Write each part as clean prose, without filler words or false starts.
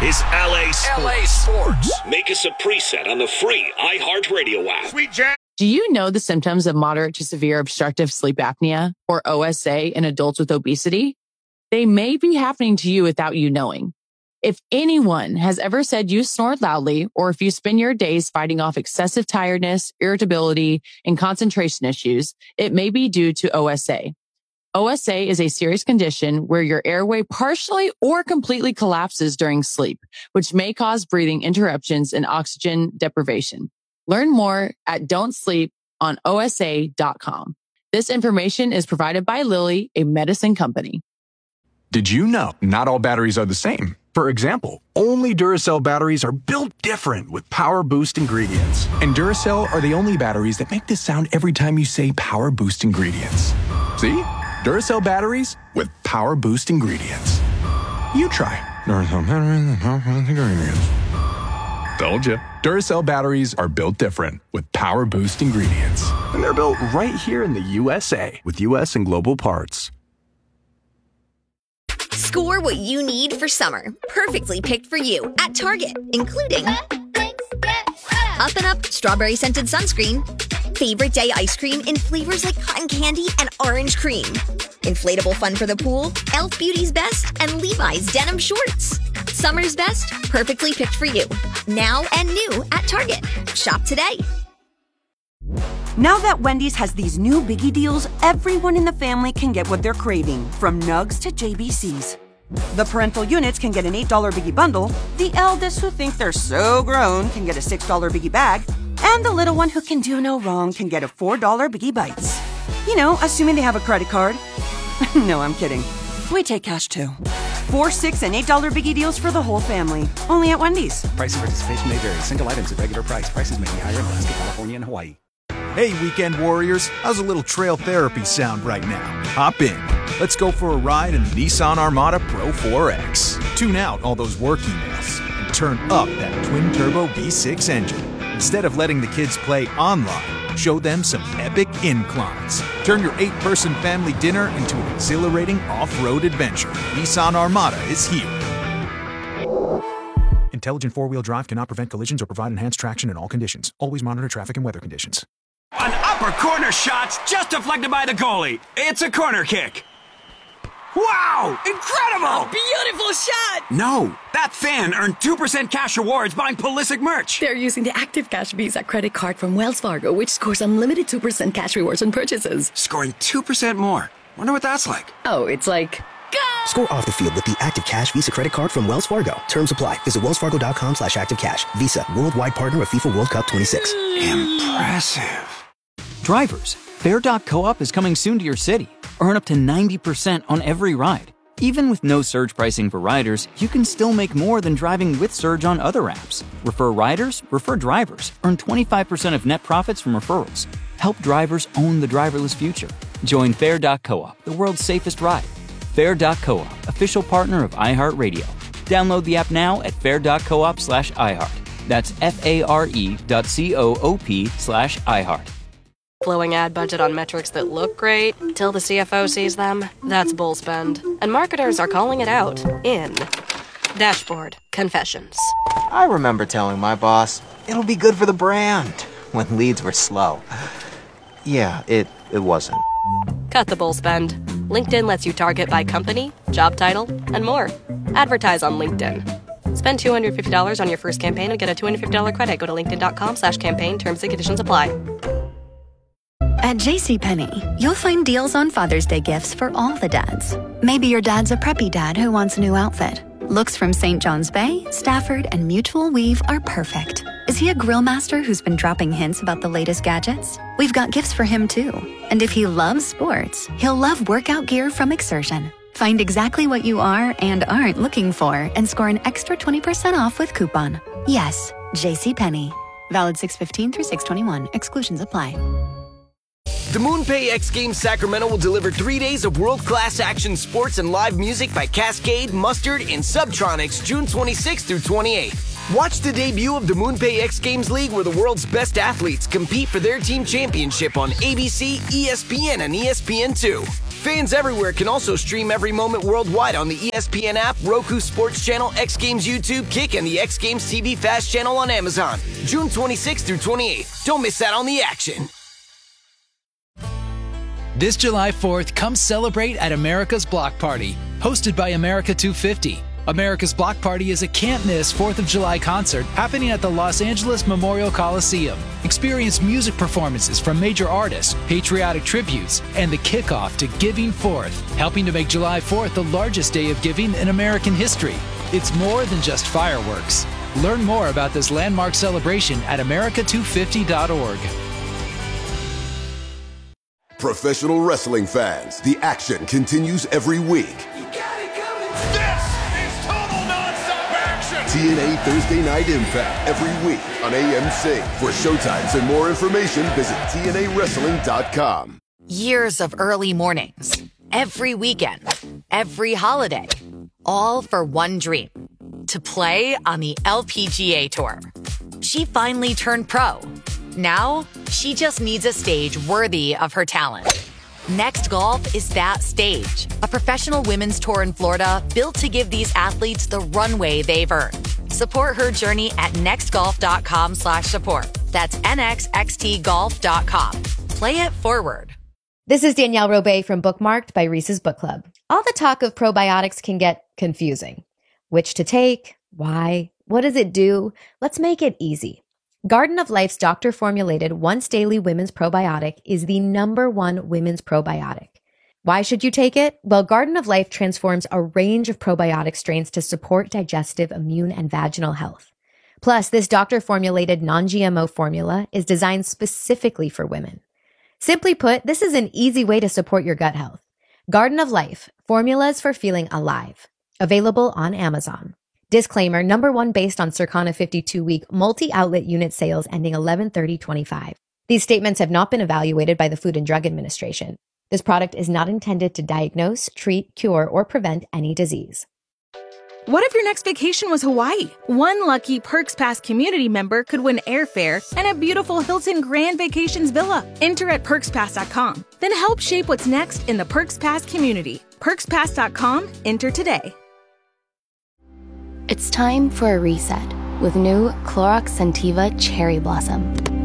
is LA Sports. LA Sports. Make us a preset on the free iHeartRadio app. Sweet Jack. Do you know the symptoms of moderate to severe obstructive sleep apnea, or OSA, in adults with obesity? They may be happening to you without you knowing. If anyone has ever said you snore loudly, or if you spend your days fighting off excessive tiredness, irritability, and concentration issues, it may be due to OSA. OSA is a serious condition where your airway partially or completely collapses during sleep, which may cause breathing interruptions and oxygen deprivation. Learn more at don'tsleeponosa.com. This information is provided by Lilly, a medicine company. Did you know not all batteries are the same? For example, only Duracell batteries are built different with Power Boost ingredients. And Duracell are the only batteries that make this sound every time you say Power Boost ingredients. See? Duracell batteries with Power Boost ingredients. You try Duracell batteries with Power Boost ingredients. Told you. Duracell batteries are built different with Power Boost ingredients. And they're built right here in the USA with US and global parts. Score what you need for summer. Perfectly picked for you at Target, including Up and Up Strawberry Scented Sunscreen, Favorite Day Ice Cream in flavors like cotton candy and orange cream, inflatable fun for the pool, Elf Beauty's Best, and Levi's Denim Shorts. Summer's best, perfectly picked for you. Now and new at Target. Shop today. Now that Wendy's has these new biggie deals, everyone in the family can get what they're craving, from nugs to JBCs. The parental units can get an $8 biggie bundle, the eldest who think they're so grown can get a $6 biggie bag, and the little one who can do no wrong can get a $4 biggie bites. You know, assuming they have a credit card. No, I'm kidding. We take cash too. $4, $6, and $8 biggie deals for the whole family. Only at Wendy's. Price and participation may vary. Single items at regular price. Prices may be higher in Alaska, California, and Hawaii. Hey, weekend warriors, how's a little trail therapy sound right now? Hop in. Let's go for a ride in the Nissan Armada Pro 4X. Tune out all those work emails and turn up that twin-turbo V6 engine. Instead of letting the kids play online, show them some epic inclines. Turn your 8-person family dinner into an exhilarating off-road adventure. Nissan Armada is here. Intelligent four-wheel drive cannot prevent collisions or provide enhanced traction in all conditions. Always monitor traffic and weather conditions. An upper corner shot's just deflected by the goalie. It's a corner kick. Wow! Incredible! A beautiful shot! No, that fan earned 2% cash rewards buying Pulisic merch. They're using the Active Cash Visa credit card from Wells Fargo, which scores unlimited 2% cash rewards on purchases. Scoring 2% more. Wonder what that's like. Oh, it's like... Go! Score off the field with the Active Cash Visa credit card from Wells Fargo. Terms apply. Visit wellsfargo.com/activecash. Visa, worldwide partner of FIFA World Cup 26. Impressive. Drivers, Fair.coop is coming soon to your city. Earn up to 90% on every ride. Even with no surge pricing for riders, you can still make more than driving with Surge on other apps. Refer riders, refer drivers. Earn 25% of net profits from referrals. Help drivers own the driverless future. Join Fair.coop, the world's safest ride. Fair.coop, official partner of iHeartRadio. Download the app now at fair.coop/iHeart. That's FARE.coop/iHeart. Flowing ad budget on metrics that look great till the CFO sees them. That's bull spend. And marketers are calling it out in Dashboard Confessions. I remember telling my boss, it'll be good for the brand, when leads were slow. Yeah, it wasn't. Cut the bull spend. LinkedIn lets you target by company, job title, and more. Advertise on LinkedIn. Spend $250 on your first campaign and get a $250 credit. Go to linkedin.com/campaign. Terms and conditions apply. At JCPenney, you'll find deals on Father's Day gifts for all the dads. Maybe your dad's a preppy dad who wants a new outfit. Looks from St. John's Bay, Stafford, and Mutual Weave are perfect. Is he a grill master who's been dropping hints about the latest gadgets? We've got gifts for him too. And if he loves sports, he'll love workout gear from Exertion. Find exactly what you are and aren't looking for and score an extra 20% off with coupon. Yes, JCPenney. Valid 6/15 through 6/21. Exclusions apply. The MoonPay X Games Sacramento will deliver 3 days of world-class action sports and live music by Cascade, Mustard, and Subtronics June 26th through 28th. Watch the debut of the MoonPay X Games League where the world's best athletes compete for their team championship on ABC, ESPN, and ESPN2. Fans everywhere can also stream every moment worldwide on the ESPN app, Roku Sports Channel, X Games YouTube, Kick, and the X Games TV Fast channel on Amazon. June 26th through 28th. Don't miss out on the action. This July 4th, come celebrate at America's Block Party, hosted by America 250. America's Block Party is a can't-miss 4th of July concert happening at the Los Angeles Memorial Coliseum. Experience music performances from major artists, patriotic tributes, and the kickoff to Giving Forth, helping to make July 4th the largest day of giving in American history. It's more than just fireworks. Learn more about this landmark celebration at America250.org. Professional wrestling fans, the action continues every week. TNA Thursday Night Impact every week on AMC. For showtimes and more information, visit TNAWrestling.com. Years of early mornings, every weekend, every holiday, all for one dream, to play on the LPGA Tour. She finally turned pro. Now, she just needs a stage worthy of her talent. Next Golf is that stage, a professional women's tour in Florida built to give these athletes the runway they've earned. Support her journey at nextgolf.com/support. That's nxxtgolf.com. Play it forward. This is Danielle Robay from Bookmarked by Reese's Book Club. All the talk of probiotics can get confusing. Which to take? Why? What does it do? Let's make it easy. Garden of Life's doctor-formulated once-daily women's probiotic is the #1 women's probiotic. Why should you take it? Well, Garden of Life transforms a range of probiotic strains to support digestive, immune, and vaginal health. Plus, this doctor-formulated non-GMO formula is designed specifically for women. Simply put, this is an easy way to support your gut health. Garden of Life, formulas for feeling alive. Available on Amazon. Disclaimer, #1 based on Circana 52-week multi-outlet unit sales ending 11/30/25. These statements have not been evaluated by the Food and Drug Administration. This product is not intended to diagnose, treat, cure, or prevent any disease. What if your next vacation was Hawaii? One lucky Perks Pass community member could win airfare and a beautiful Hilton Grand Vacations villa. Enter at PerksPass.com. Then help shape what's next in the Perks Pass community. PerksPass.com. Enter today. It's time for a reset with new Clorox Scentiva Cherry Blossom.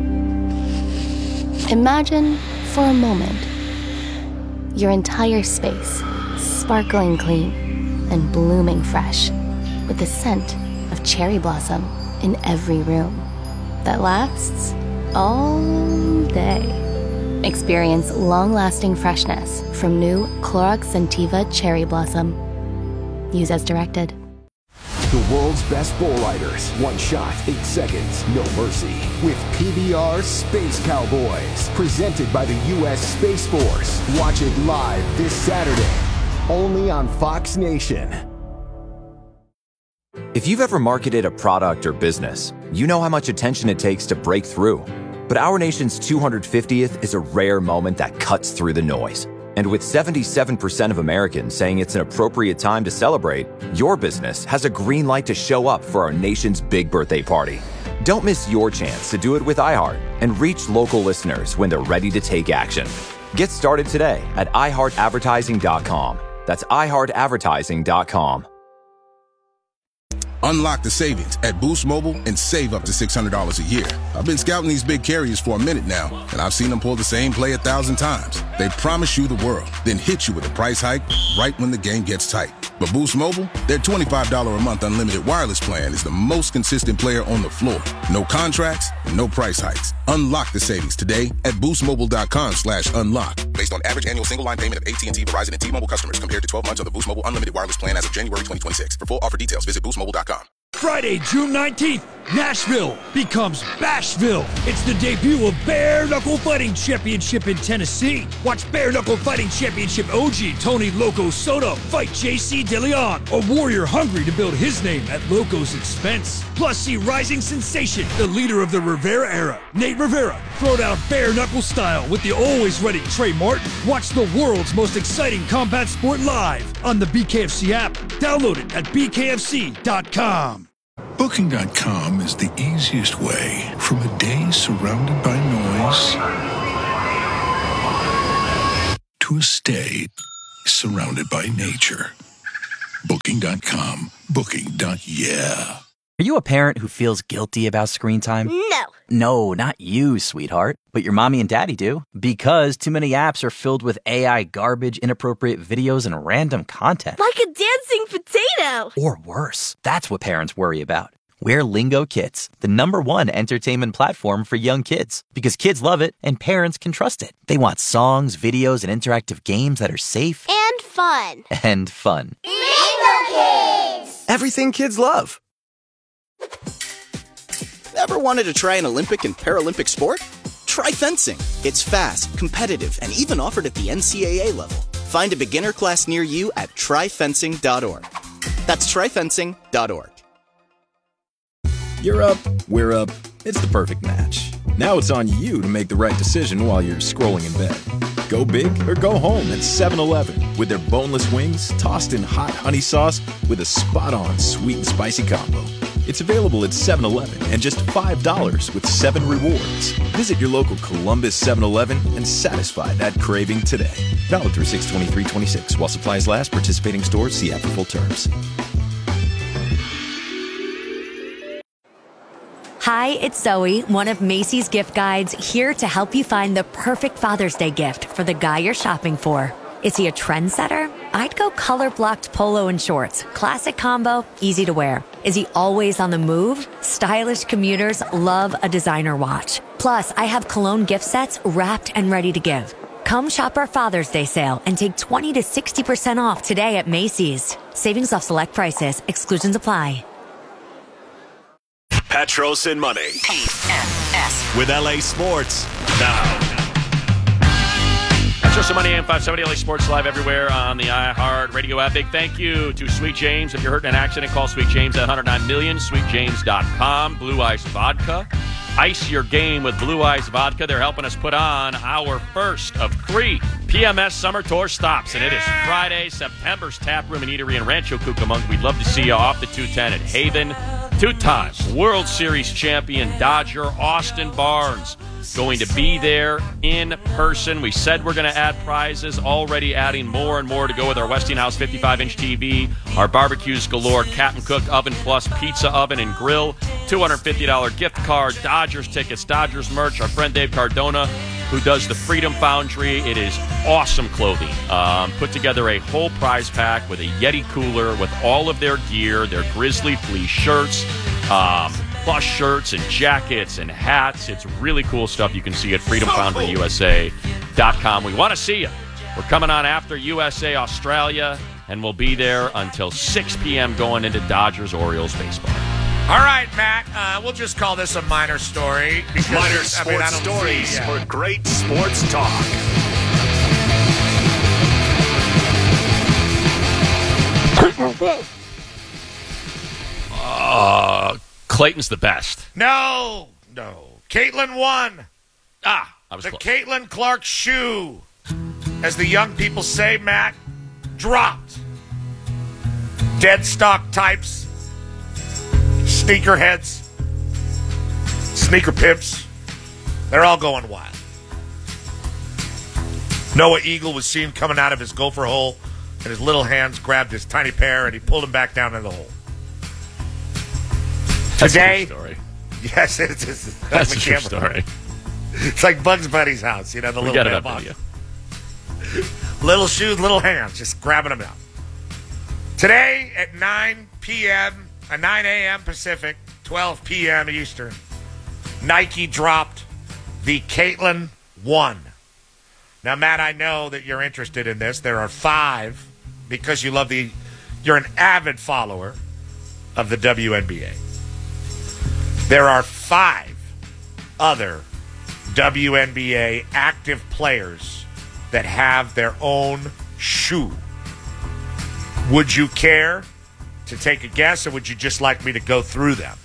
Imagine, for a moment, your entire space sparkling clean and blooming fresh with the scent of cherry blossom in every room that lasts all day. Experience long-lasting freshness from new Clorox Scentiva Cherry Blossom. Use as directed. The world's best bull riders. One shot, 8 seconds, no mercy. With PBR Space Cowboys. Presented by the U.S. Space Force. Watch it live this Saturday. Only on Fox Nation. If you've ever marketed a product or business, you know how much attention it takes to break through. But our nation's 250th is a rare moment that cuts through the noise. And with 77% of Americans saying it's an appropriate time to celebrate, your business has a green light to show up for our nation's big birthday party. Don't miss your chance to do it with iHeart and reach local listeners when they're ready to take action. Get started today at iHeartAdvertising.com. That's iHeartAdvertising.com. Unlock the savings at Boost Mobile and save up to $600 a year. I've been scouting these big carriers for a minute now, and I've seen them pull the same play 1,000 times. They promise you the world, then hit you with a price hike right when the game gets tight. But Boost Mobile, their $25 a month unlimited wireless plan is the most consistent player on the floor. No contracts, no price hikes. Unlock the savings today at boostmobile.com/unlock. Based on average annual single line payment of AT&T, Verizon, and T-Mobile customers compared to 12 months on the Boost Mobile unlimited wireless plan as of January 2026. For full offer details, visit boostmobile.com. Friday, June 19th, Nashville becomes Bashville. It's the debut of Bare Knuckle Fighting Championship in Tennessee. Watch Bare Knuckle Fighting Championship OG Tony Loco Soto fight JC DeLeon, a warrior hungry to build his name at Loco's expense. Plus, see rising sensation, the leader of the Rivera era, Nate Rivera, throw down bare knuckle style with the always ready Trey Martin. Watch the world's most exciting combat sport live on the BKFC app. Download it at bkfc.com. Booking.com is the easiest way from a day surrounded by noise to to a stay surrounded by nature. Booking.com. Booking.yeah. Are you a parent who feels guilty about screen time? No. No, not you, sweetheart. But your mommy and daddy do. Because too many apps are filled with AI garbage, inappropriate videos, and random content. Like a dancing potato. Or worse. That's what parents worry about. We're Lingo Kids, the #1 entertainment platform for young kids. Because kids love it and parents can trust it. They want songs, videos, and interactive games that are safe. And fun. And fun. Lingo Kids! Everything kids love. Ever wanted to try an Olympic and Paralympic sport? Try fencing. It's fast, competitive, and even offered at the NCAA level. Find a beginner class near you at tryfencing.org. That's tryfencing.org. You're up, we're up. It's the perfect match. Now it's on you to make the right decision while you're scrolling in bed. Go big or go home at 7-Eleven with their boneless wings tossed in hot honey sauce with a spot-on sweet and spicy combo. It's available at 7-Eleven and just $5 with 7 rewards. Visit your local Columbus 7-Eleven and satisfy that craving today. Valid through 6/23/26. While supplies last, participating stores see app for full terms. Hi, it's Zoe, one of Macy's gift guides, here to help you find the perfect Father's Day gift for the guy you're shopping for. Is he a trendsetter? I'd go color-blocked polo and shorts. Classic combo, easy to wear. Is he always on the move? Stylish commuters love a designer watch. Plus, I have cologne gift sets wrapped and ready to give. Come shop our Father's Day sale and take 20 to 60% off today at Macy's. Savings off select prices. Exclusions apply. Petros and Money. With LA Sports now. Petros and Money, AM570, LA Sports Live everywhere on the iHeart Radio app. Big thank you to Sweet James. If you're hurt in an accident, call Sweet James at 109 million, sweetjames.com. Blue Ice Vodka. Ice your game with Blue Ice Vodka. They're helping us put on our first of 3 PMS Summer Tour stops, and it is Friday, September's Tap Room and Eatery in Rancho Cucamonga. We'd love to see you off the 210 at Haven. 2-time World Series champion Dodger Austin Barnes going to be there in person. We said we're going to add prizes, already adding more and more to go with our Westinghouse 55-inch TV, our barbecues galore, Captain Cook Oven Plus Pizza Oven and Grill, $250 gift card, Dodgers tickets, Dodgers merch, our friend Dave Cardona, who does the Freedom Foundry. It is awesome clothing. Put together a whole prize pack with a Yeti cooler with all of their gear, their Grizzly fleece shirts, plush shirts and jackets and hats. It's really cool stuff. You can see at freedomfoundryusa.com. We want to see you. We're coming on after USA Australia, and we'll be there until 6 p.m. going into Dodgers-Orioles baseball. All right, Matt, we'll just call this a minor story. Minor sports stories for great sports talk. Clayton's the best. No. Caitlin won. I was the close. Caitlin Clark shoe, as the young people say, Matt, dropped. Dead stock types, sneakerheads, sneaker pimps, they're all going wild. Noah Eagle was seen coming out of his gopher hole, and his little hands grabbed his tiny pair, and he pulled him back down in the hole. Today, That's a true story. Yes, it's That's a true story. It's like Bugs Bunny's house, the little We got it up mailbox. video. Little shoes, little hands, just grabbing them out. Today at 9 p.m., 9 a.m. Pacific, 12 p.m. Eastern, Nike dropped the Caitlin 1. Now, Matt, I know that you're interested in this. There are 5, because you're an avid follower of the WNBA. There are 5 other WNBA active players that have their own shoe. Would you care to take a guess, or would you just like me to go through them?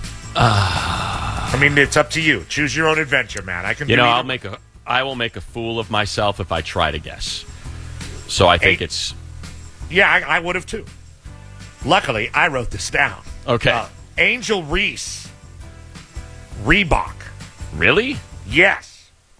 I mean, it's up to you. Choose your own adventure, man. I can. I will make a fool of myself if I try to guess. So I think it's. Yeah, I would have too. Luckily, I wrote this down. Okay. Angel Reese, Reebok. Really? Yes.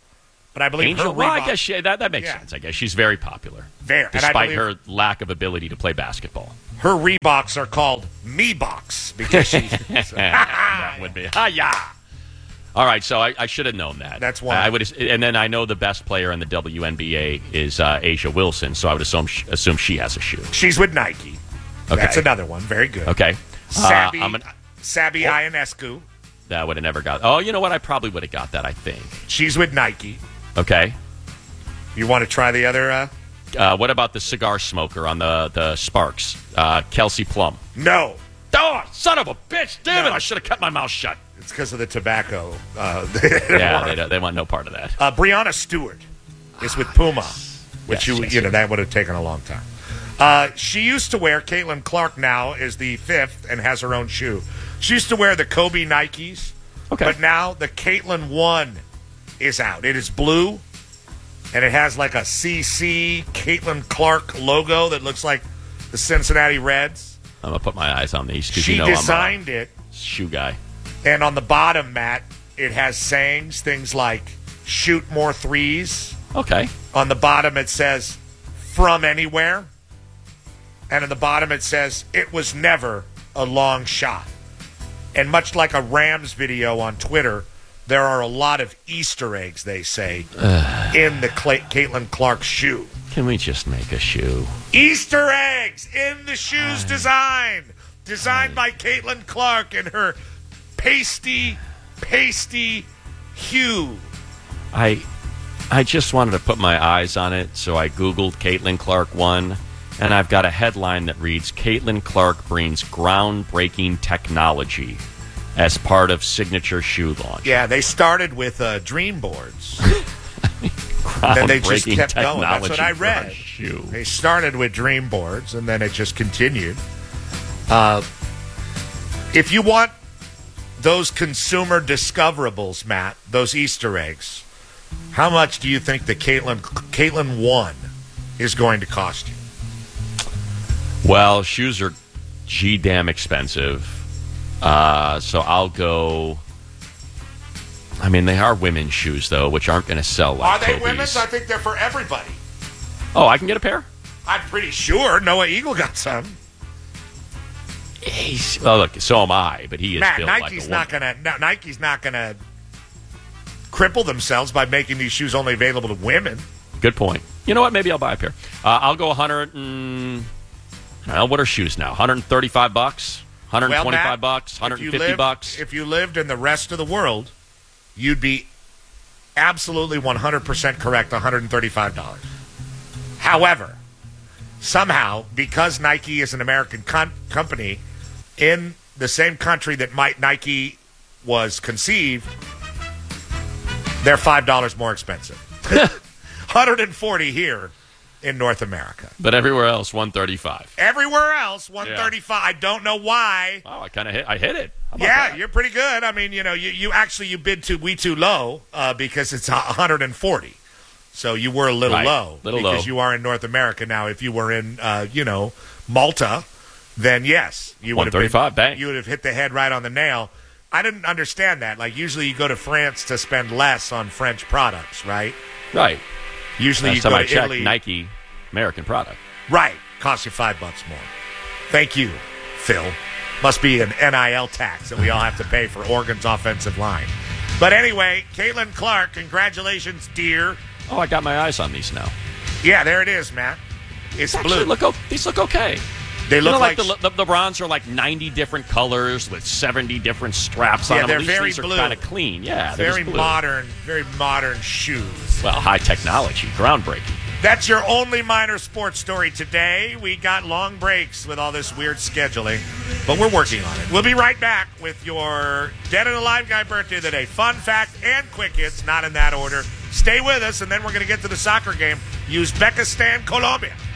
But I believe Angel, her well, I Reebok, guess that makes sense. I guess she's very popular. Despite her lack of ability to play basketball. her Reeboks are called Me-Box because she. That would be. Yeah. All right, so I should have known that. That's one. I would, and then I know the best player in the WNBA is Asia Wilson, so I would assume she has a shoe. She's with Nike. Okay. That's another one. Very good. Okay. Sabi Ionescu. That would have never got. Oh, you know what? I probably would have got that, I think. She's with Nike. Okay. You want to try the other? What about the cigar smoker on the Sparks? Kelsey Plum. No. Oh, son of a bitch. Damn it. I should have kept my mouth shut. It's because of the tobacco. They want no part of that. Brianna Stewart is with Puma, which that would have taken a long time. She used to wear, Caitlin Clark now is the fifth and has her own shoe. She used to wear the Kobe Nikes, but now the Caitlin 1 is out. It is blue, and it has like a CC Caitlin Clark logo that looks like the Cincinnati Reds. I'm going to put my eyes on these. She designed it. Shoe guy. And on the bottom, Matt, it has sayings, things like, shoot more threes. Okay. On the bottom, it says, from anywhere. And on the bottom, it says, it was never a long shot. And much like a Rams video on Twitter, there are a lot of Easter eggs, they say, in the Caitlin Clark shoe. Can we just make a shoe? Easter eggs in the shoe's design. Designed by Caitlin Clark and her pasty hue. I just wanted to put my eyes on it, so I Googled Caitlin Clark 1, and I've got a headline that reads, Caitlin Clark brings groundbreaking technology as part of signature shoe launch. Yeah, they started with dream boards. Then they just kept going. That's what I read. They started with dream boards, and then it just continued. If you want those consumer discoverables, Matt, those Easter eggs, how much do you think the Caitlin 1 is going to cost you? Well, shoes are damn expensive. So I'll go. I mean, they are women's shoes, though, which aren't going to sell like Are they Kobe's. women's? I think they're for everybody. Oh, I can get a pair? I'm pretty sure Noah Eagle got some. Oh, look, so am I, but he is Matt, built Nike's like a woman. Nike's not gonna cripple themselves by making these shoes only available to women. Good point. You know what? Maybe I'll buy a pair. I'll go 100 and... Well, what are shoes now? $135? $125? $150? If you lived in the rest of the world, you'd be absolutely 100% correct, $135. However, somehow, because Nike is an American company, in the same country that Nike was conceived, they're $5 more expensive. $140 here in North America. But everywhere else, $135. Everywhere else, $135. Yeah. I don't know why. Oh, I hit it. Yeah, you're pretty good. I mean, you bid too low because it's $140. So you were a little low because you are in North America now. If you were in, Malta, then yes, you would have been. You would have hit the head right on the nail. I didn't understand that. Like usually, you go to France to spend less on French products, right? Right. Usually, you go to Italy. Nike, American product. Right. Costs you $5 more. Thank you, Phil. Must be an NIL tax that we all have to pay for Oregon's offensive line. But anyway, Caitlin Clark, congratulations, dear. Oh, I got my eyes on these now. Yeah, there it is, Matt. It's blue. These look okay. They look like the bronze are like 90 different colors with 70 different straps on them. They're At least very these blue. are kind of clean. Yeah, very modern shoes. Well, high technology, groundbreaking. That's your only minor sports story today. We got long breaks with all this weird scheduling, but we're working on it. We'll be right back with your Dead and Alive Guy birthday of the day. Fun fact and quick hits, not in that order. Stay with us, and then we're going to get to the soccer game. Uzbekistan, Colombia.